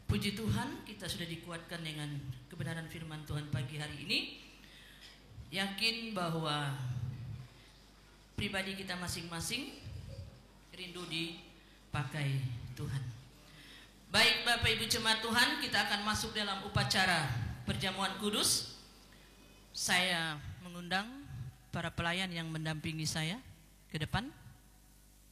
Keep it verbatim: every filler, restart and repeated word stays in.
Puji Tuhan, kita sudah dikuatkan dengan kebenaran firman Tuhan pagi hari ini. Yakin bahwa pribadi kita masing-masing rindu dipakai Tuhan. Baik Bapak Ibu jemaat Tuhan, kita akan masuk dalam upacara perjamuan kudus. Saya mengundang para pelayan yang mendampingi saya ke depan.